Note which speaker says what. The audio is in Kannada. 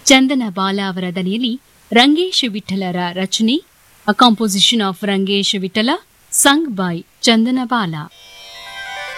Speaker 1: ಚಂದನ ಬಾಲ ಅವರ ದನಿಯಲ್ಲಿ ರಂಗೇಶ್ ವಿಠಲರ ರಚನೆ, ಅ composition of Rangesh Vittala, sung by ಚಂದನ ಬಾಲ.